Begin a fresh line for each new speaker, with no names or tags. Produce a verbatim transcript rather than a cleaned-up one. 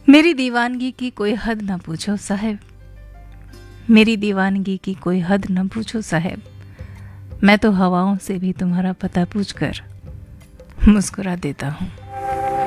मेरी दीवानगी की कोई हद न पूछो साहब, मेरी दीवानगी की कोई हद न पूछो साहब, मैं तो हवाओं से भी तुम्हारा पता पूछकर मुस्कुरा देता हूँ।